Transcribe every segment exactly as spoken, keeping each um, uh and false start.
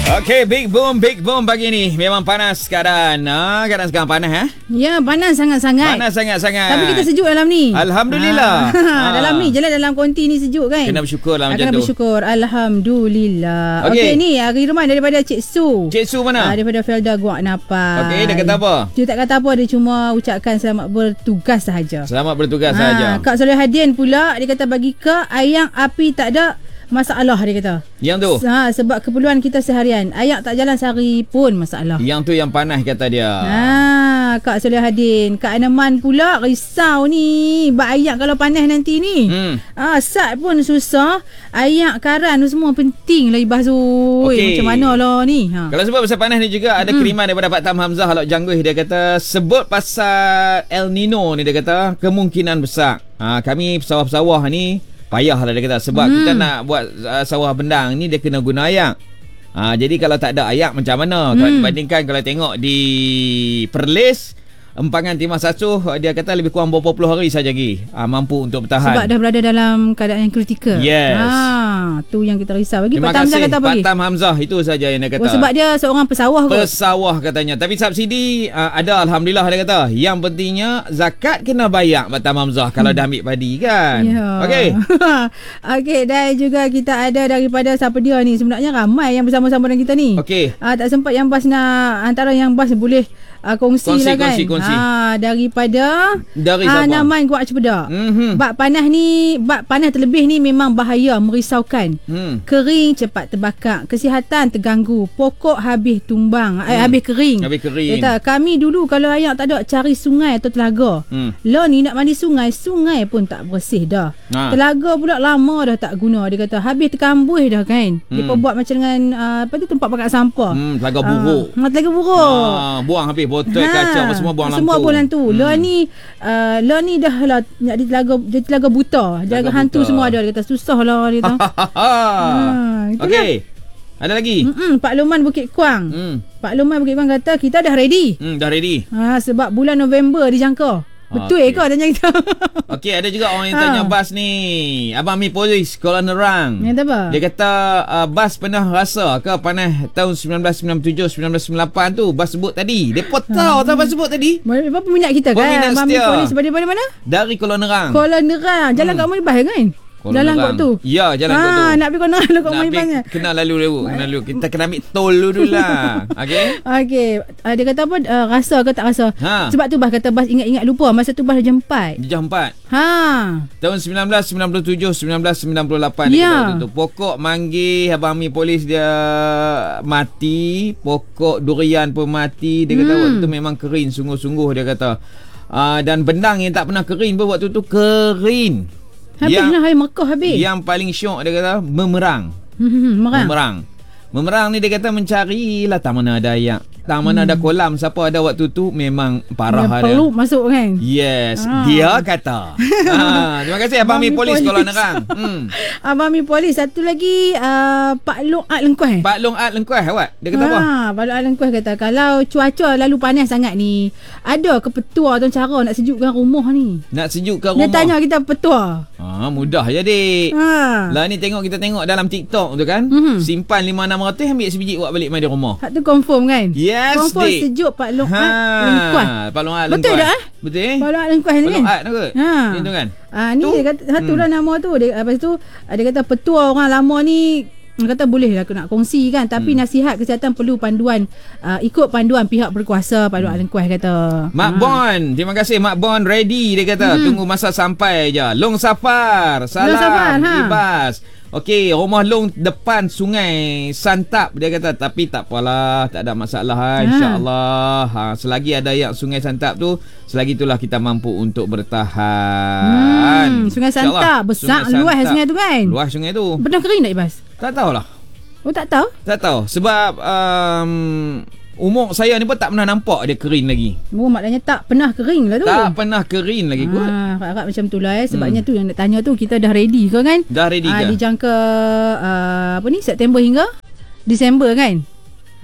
Okey, big boom, big boom pagi ni. Memang panas sekarang. Ah, kadang sekarang panas eh? Ya, panas sangat-sangat. Panas sangat-sangat. Tapi kita sejuk dalam ni. Alhamdulillah. Ah. Dalam ni, jelas dalam konti ni sejuk kan? Kena bersyukur lah ah, macam kena tu. Kena bersyukur. Alhamdulillah. Okey, Okey, ni kiriman daripada Cik Su. Cik Su mana? Ah, daripada Felda Guak Napa. Okey, dia kata apa? Dia tak kata apa, dia cuma ucapkan selamat bertugas sahaja. Selamat bertugas Ah, sahaja. Kak Solihuddin pula, dia kata bagi ke ayang api tak ada masalah, dia kata. Yang tu? Ha, sebab keperluan kita seharian. Ayak tak jalan sehari pun masalah. Yang tu yang panas kata dia. Ha, Kak Solihuddin. Kak Aneman pula risau ni. Bak ayak kalau panas nanti ni. Hmm. Ha, sat pun susah. Ayak karan tu semua penting lah ibas tu. Okey. Macam mana lah ni? Ha. Kalau sebut pasal panas ni juga ada hmm. kiriman daripada Pak Tam Hamzah Alok Jangguih. Dia kata sebut pasal El Nino ni, dia kata kemungkinan besar. Ha, kami pesawah-pesawah ni payah lah dia kata. Sebab hmm. kita nak buat uh, sawah bendang ni dia kena guna ayak. Ha, jadi kalau tak ada ayak macam mana? Hmm. Kalau dibandingkan kalau tengok di Perlis, empangan timah sasuh, dia kata lebih kurang beberapa puluh hari saja lagi ha, mampu untuk bertahan. Sebab dah berada dalam keadaan yang kritikal. Yes. Ha, tu yang kita risau. Bagi Terima Pak Tam Hamzah kata apa Pak lagi? Tam Hamzah, itu saja yang dia kata. Oh, sebab dia seorang pesawah kot. Pesawah katanya. Tapi subsidi uh, ada, Alhamdulillah dia kata. Yang pentingnya zakat kena bayar Pak Tam Hamzah kalau hmm. dah ambil padi kan. Ya. Okey. Okey, dan juga kita ada daripada siapa dia ni. Sebenarnya ramai yang bersama-sama dengan kita ni. Okey. Uh, tak sempat yang bas nak, antara yang bas boleh uh, kongsi, kongsi lah kan. Kongsi, kongsi. Ha, daripada dari uh, siapa? Naman Kuat Cepedak. Mm-hmm. Bak panas ni, bak panas terlebih ni memang bahaya, merisaukan. Hmm. Kering cepat terbakar, kesihatan terganggu, pokok habis tumbang, hmm. eh, habis kering. Habis kering. Kata, kami dulu kalau ayak tak ada cari sungai atau telaga. Hmm. Lah ni nak mandi sungai, sungai pun tak bersih dah. Ha. Telaga pula lama dah tak guna. Dia kata habis terkambuh dah kan. Hmm. Dia pun buat macam dengan uh, apa tu, tempat pakat sampah. Hmm, telaga buruk. Uh, telaga buruk. Ha, buang habis botol ha. kaca semua buang lampu. Semua buang lampu. Hmm. Lah ni uh, lah ni dah lah jadi telaga, jadi telaga buta. Jaga hantu buta. Semua ada. Dia kata susah lah dia kata. ha, Okey. Ada lagi? Mm-mm, Pak Luman Bukit Kuang. Mm. Pak Luman Bukit Kuang kata kita dah ready. Hmm, dah ready. Ha, sebab bulan November dijangka. Betul okay. ke tanya kita? Okey, ada juga orang yang tanya ha. bas ni. Abang Mi Polis Kuala Nerang. Dia kata apa? Dia kata uh, bas pernah rasa ke panas tahun sembilan belas sembilan puluh tujuh sembilan belas sembilan puluh lapan tu bas sebut tadi. Depa tahu tak bas sebut tadi? Berapa peminat kita kan? Abang Mi Polis daripada mana? Dari Kuala Nerang. Kuala Nerang. Jalan hmm. kat mana bas kan? Jalan kot tu. Ya, jalan ha, kot tu. Nak pergi Kuala Nerang kot main banyak. Kena lalu dulu, kena lalu. Kita kena ambil tol dulu lah. Okey. Okey. Uh, dia kata apa? Uh, rasa ke tak rasa? Ha. Sebab tu bas kata bas ingat-ingat lupa. Masa tu bas jam empat. Jam empat. Ha. Tahun sembilan belas sembilan puluh tujuh sembilan belas sembilan puluh lapan ya. Dia tu. Pokok manggih Abang Mi Polis dia mati, pokok durian pun mati. Dia kata hmm. waktu tu memang kering sungguh-sungguh dia kata. Uh, dan bendang yang tak pernah kering pun waktu tu kering. Habislah hari Mekah habis. Yang paling syok dia kata memerang. Merang. Memerang. Memerang ni dia kata mencarilah tak mana ada ayak. Tak mana hmm. ada kolam. Siapa ada waktu tu memang parah dia. Perlu masuk kan? Yes. Ha. Dia kata. ha. Terima kasih Abang, Abang Mi Polis Kuala Nerang. Hmm. Abang Mi Polis. Satu lagi uh, Pak Long Art Lengkuas. Pak Long Art Lengkuas awak. Dia kata ha. apa? Pak Long Art Lengkuas kata kalau cuaca lalu panas sangat ni, ada ke petua atau cara nak sejukkan rumah ni? Nak sejukkan rumah? Dia tanya kita petua. Ha, mudah je dik. Ha. Lah ni tengok kita tengok dalam TikTok tu kan. Mm-hmm. Simpan lima enam ratus ambil sebiji buat balik mai di rumah. Hak tu confirm kan? Yes, confirm dik. Sejuk Pak Long ha. Art Lengkuas. Pak Long Art Lengkuas. Betul tak eh? Betul eh? Pak Long Art Lengkuas ni kan? Pak Long Art tu ke? Ha. Itu kan? Ah ni tu? Dia kata satulah hmm. nama tu. Dia lepas tu dia kata petua orang lama ni. Dia kata boleh lah nak kongsi kan. Tapi hmm. nasihat kesihatan perlu panduan uh, ikut panduan pihak berkuasa. Pak Long Art Lengkuas kata. Mak ha. Bon, terima kasih Mak Bon ready dia kata. Hmm. Tunggu masa sampai je. Long Safar. Salam. Long Safar, ha. Ibas. Okey, rumah Long depan Sungai Santap dia kata. Tapi tak apalah, tak ada masalah ha. InsyaAllah ha. Selagi ada yang Sungai Santap tu, selagi itulah kita mampu untuk bertahan. hmm. Sungai Santap besar, sungai luas Santap. Sungai tu kan. Luas sungai tu. Pernah kering tak Ibas? Tak tahulah. Oh tak tahu? Tak tahu. Sebab um, umur saya ni pun tak pernah nampak dia kering lagi. Oh maknanya tak pernah kering lah tu. Tak pernah kering lagi kot. Ha, harap macam tu lah eh. Sebabnya hmm. tu yang nak tanya tu, kita dah ready ke kan? Dah ready ha, ke? Dijangka uh, apa ni, September hingga Disember kan?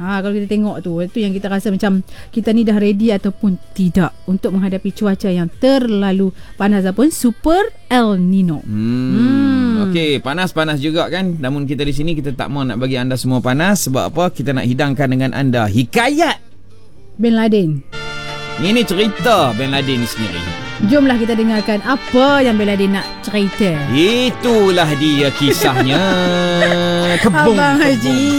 Ha, kalau kita tengok tu, itu yang kita rasa macam kita ni dah ready ataupun tidak untuk menghadapi cuaca yang terlalu panas ataupun Super El Nino. Hmm. hmm. Okey, panas-panas juga kan. Namun kita di sini kita tak mau nak bagi anda semua panas. Sebab apa? Kita nak hidangkan dengan anda hikayat Bin Laden. Ini cerita Bin Laden ni sendiri. Jomlah kita dengarkan apa yang Bin Laden nak cerita. Itulah dia kisahnya. Kebun, Abang Haji.